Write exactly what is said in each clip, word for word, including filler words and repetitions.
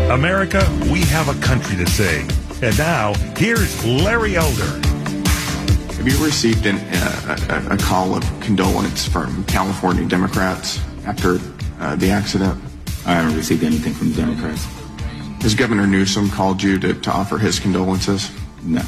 America, we have a country to sing. And now, here's Larry Elder. Have you received an, uh, a, a call of condolence from California Democrats after uh, the accident? I haven't received anything from the Democrats. Has Governor Newsom called you to, to offer his condolences? No.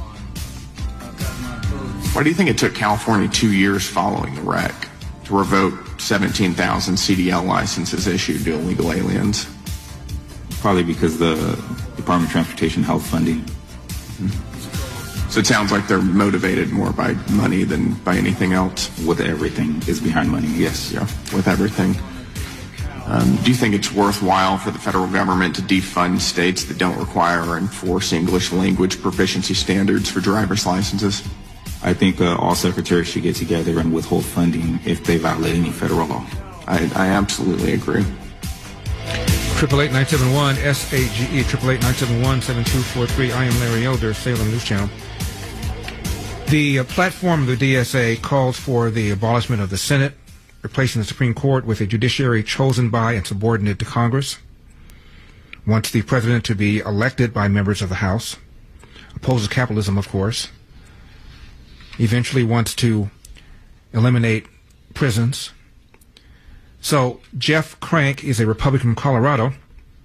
Why do you think it took California two years following the wreck to revoke seventeen thousand C D L licenses issued to illegal aliens? Probably because the Department of Transportation held funding. Mm-hmm. So it sounds like they're motivated more by money than by anything else. With everything is behind money, yes. Yeah, with everything. Um, do you think it's worthwhile for the federal government to defund states that don't require or enforce English language proficiency standards for driver's licenses? I think uh, all secretaries should get together and withhold funding if they violate any federal law. I, I absolutely agree. Triple eight nine seven one S A G E triple eight nine seven one seven two four three. I am Larry Elder, Salem News Channel. The uh, platform of the D S A calls for the abolishment of the Senate, replacing the Supreme Court with a judiciary chosen by and subordinate to Congress. Wants the president to be elected by members of the House. Opposes capitalism, of course. Eventually wants to eliminate prisons. So Jeff Crank is a Republican from Colorado.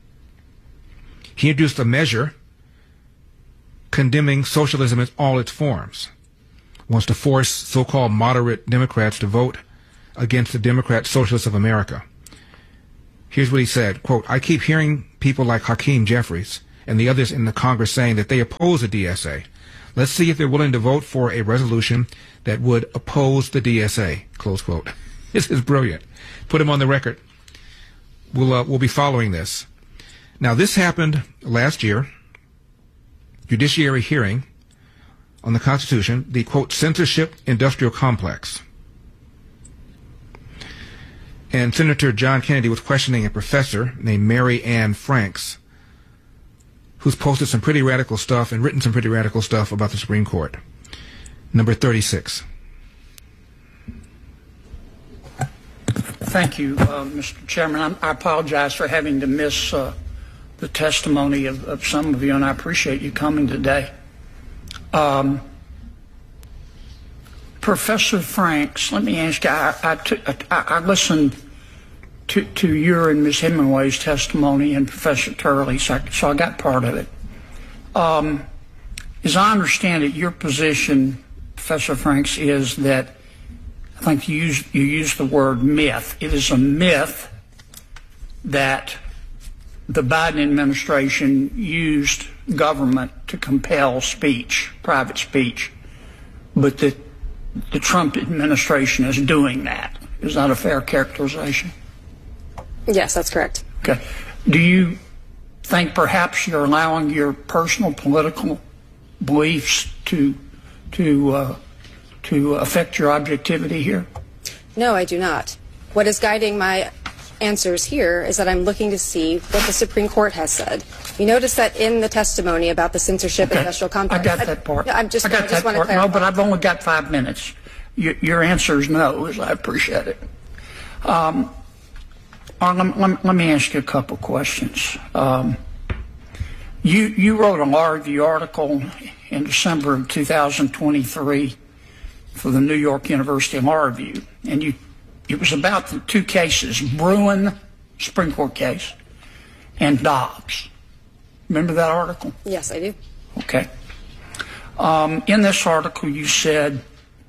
He introduced a measure condemning socialism in all its forms. Wants to force so-called moderate Democrats to vote against the Democrat Socialists of America. Here's what he said, quote, I keep hearing people like Hakeem Jeffries and the others in the Congress saying that they oppose the D S A. Let's see if they're willing to vote for a resolution that would oppose the D S A, close quote. This is brilliant. Put him on the record. We'll, uh, we'll be following this. Now, this happened last year, judiciary hearing on the Constitution, the, quote, censorship industrial complex. And Senator John Kennedy was questioning a professor named Mary Ann Franks, who's posted some pretty radical stuff and written some pretty radical stuff about the Supreme Court. Number thirty-six. Thank you, uh, Mister Chairman. I'm, I apologize for having to miss uh, the testimony of, of some of you, and I appreciate you coming today. Um, Professor Franks, let me ask you, I, I, took, I, I listened to, to your and Miz Hemingway's testimony and Professor Turley, so I, so I got part of it. Um, as I understand it, your position, Professor Franks, is that I think you use, you use the word myth. It is a myth that the Biden administration used government to compel speech, private speech, but that the Trump administration is doing that. Is that a fair characterization? Yes, that's correct. Okay. Do you think perhaps you're allowing your personal political beliefs to to uh, to affect your objectivity here? No, I do not. What is guiding my answers here is that I'm looking to see what the Supreme Court has said. You notice that in the testimony about the censorship okay. industrial complex. I got that part. I, I'm just, I got I just that want part. to clarify. No, but I've only got five minutes. Your, your answer is no, as I appreciate it. Um, let, let, let me ask you a couple questions. Um, you, you wrote a law review article in December of two thousand twenty-three for the New York University Law Review, and you, it was about the two cases, Bruin, Supreme Court case, and Dobbs. Remember that article? Yes, I do. Okay. Um, in this article, you said,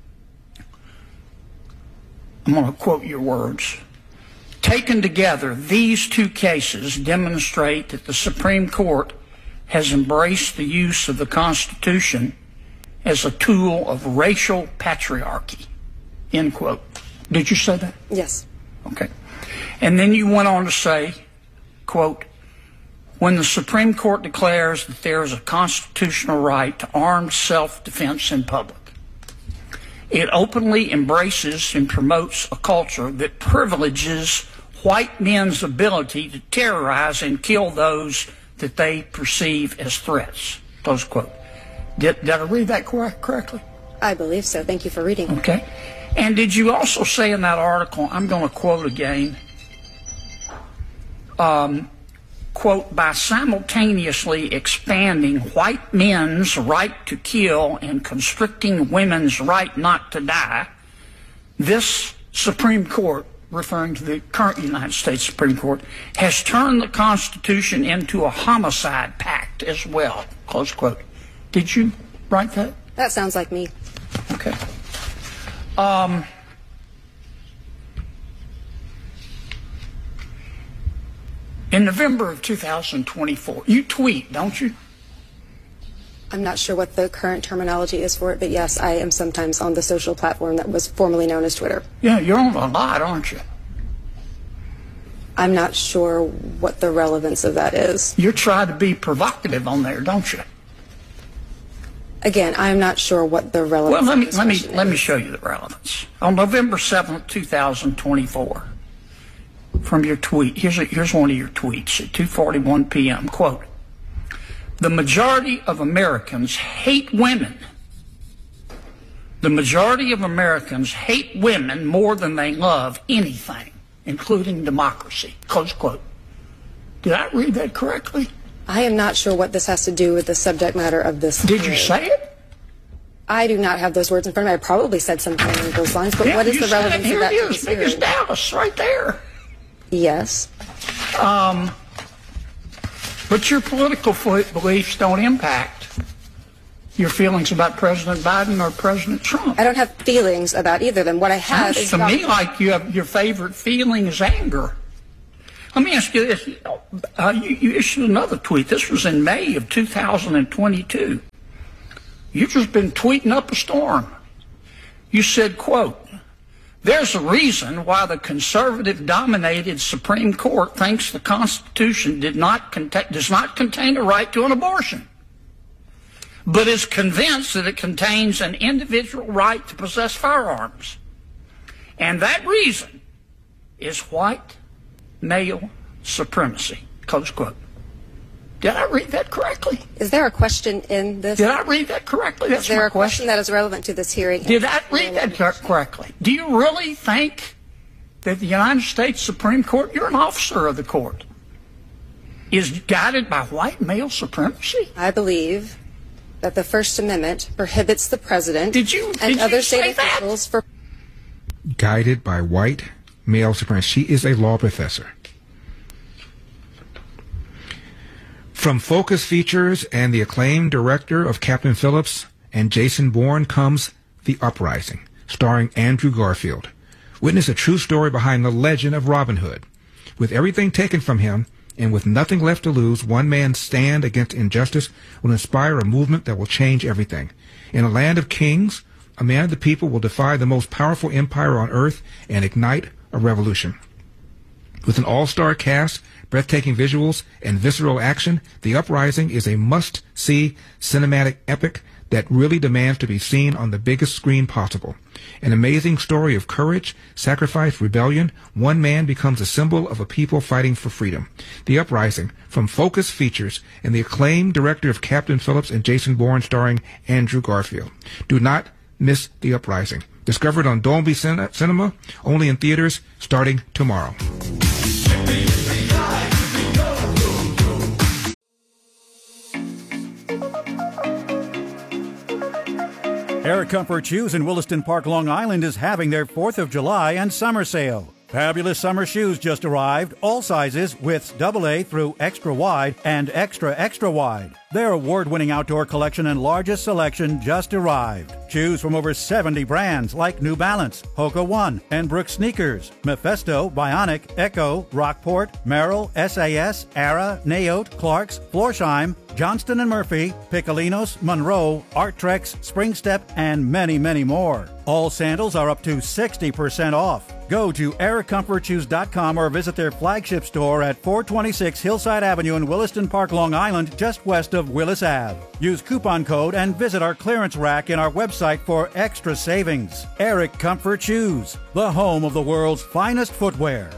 I'm going to quote your words, taken together, these two cases demonstrate that the Supreme Court has embraced the use of the Constitution as a tool of racial patriarchy, end quote. Did you say that? Yes. Okay. And then you went on to say, quote, when the Supreme Court declares that there is a constitutional right to armed self-defense in public, it openly embraces and promotes a culture that privileges white men's ability to terrorize and kill those that they perceive as threats, close quote. Did, did I read that correct, correctly? I believe so. Thank you for reading. Okay. And did you also say in that article, I'm going to quote again, um, quote, by simultaneously expanding white men's right to kill and constricting women's right not to die, this Supreme Court, referring to the current United States Supreme Court, has turned the Constitution into a homicide pact as well, close quote. Did you write that? That sounds like me. Okay. Um, in November of two thousand twenty-four, you tweet, don't you? I'm not sure what the current terminology is for it, but yes, I am sometimes on the social platform that was formerly known as Twitter. Yeah, you're on a lot, aren't you? I'm not sure what the relevance of that is. You try to be provocative on there, don't you? Again, I'm not sure what the relevance well, let me of this let me question let is. me show you the relevance. On November seventh, two thousand twenty-four, from your tweet, here's a, here's one of your tweets at two forty-one p m Quote: "The majority of Americans hate women. The majority of Americans hate women more than they love anything, including democracy." Close quote. Did I read that correctly? I am not sure what this has to do with the subject matter of this. Did you hearing. say it? I do not have those words in front of me. I probably said something along those lines, but Yeah, what is you the said relevance it. Here of that it to is, this big as hearing? Dallas, right there. Yes. Um, but your political beliefs don't impact your feelings about President Biden or President Trump. I don't have feelings about either of them. What I have Sounds is to about me like you have your favorite feeling is anger. Let me ask you this. Uh, you, you issued another tweet. This was in May of two thousand twenty-two. You've just been tweeting up a storm. You said, quote, "There's a reason why the conservative-dominated Supreme Court thinks the Constitution did not contain, does not contain a right to an abortion, but is convinced that it contains an individual right to possess firearms. And that reason is white male supremacy." Close quote. Did I read that correctly? Is there a question in this? Did I read that correctly? That's Is there my a question that is relevant to this hearing? Did I read that cor- correctly? Do you really think that the United States Supreme Court, you're an officer of the court, is guided by white male supremacy? I believe that the First Amendment prohibits the president Did you- and did other you say state that? officials for Guided by white male supremacy. She is a law professor. From Focus Features and the acclaimed director of Captain Phillips and Jason Bourne comes The Uprising, starring Andrew Garfield. Witness a true story behind the legend of Robin Hood. With everything taken from him and with nothing left to lose, one man's stand against injustice will inspire a movement that will change everything. In a land of kings, a man of the people will defy the most powerful empire on earth and ignite a revolution. With an all-star cast, breathtaking visuals, and visceral action, The Uprising is a must-see cinematic epic that really demands to be seen on the biggest screen possible. An amazing story of courage, sacrifice, rebellion. One man becomes a symbol of a people fighting for freedom. The Uprising, from Focus Features and the acclaimed director of Captain Phillips and Jason Bourne, starring Andrew Garfield. Do not miss The Uprising. Discovered on Dolby Cin- Cinema, only in theaters, starting tomorrow. Air Comfort Shoes in Williston Park, Long Island is having their fourth of July and summer sale. Fabulous summer shoes just arrived, all sizes, widths double A through extra wide and extra extra wide. Their award-winning outdoor collection and largest selection just arrived. Choose from over seventy brands like New Balance, Hoka One, and Brooks Sneakers, Mephisto, Bionic, Echo, Rockport, Merrill, S A S, Ara, Naote, Clarks, Florsheim, Johnston and Murphy, Piccolinos, Monroe, Arttrex, Spring Step, and many, many more. All sandals are up to sixty percent off. Go to Air Comfort Shoes dot com or visit their flagship store at four twenty-six Hillside Avenue in Williston Park, Long Island, just west of Willis Avenue. Use coupon code and visit our clearance rack in our website for extra savings. Eric Comfort Shoes, the home of the world's finest footwear.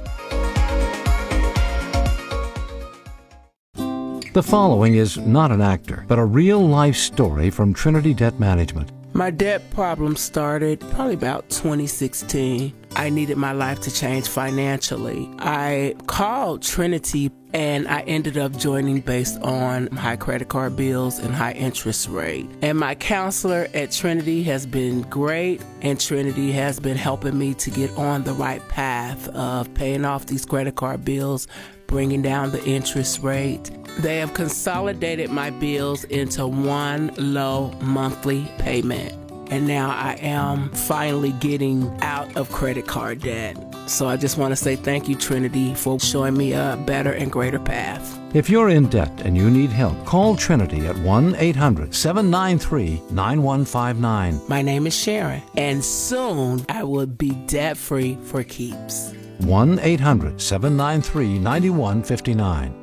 The following is not an actor, but a real-life story from Trinity Debt Management. My debt problem started probably about twenty sixteen. I needed my life to change financially. I called Trinity and I ended up joining based on high credit card bills and high interest rate. And my counselor at Trinity has been great, and Trinity has been helping me to get on the right path of paying off these credit card bills, bringing down the interest rate. They have consolidated my bills into one low monthly payment. And now I am finally getting out of credit card debt. So I just want to say thank you, Trinity, for showing me a better and greater path. If you're in debt and you need help, call Trinity at one eight hundred seven nine three nine one five nine. My name is Sharon, and soon I will be debt-free for keeps. one eight hundred seven nine three nine one five nine.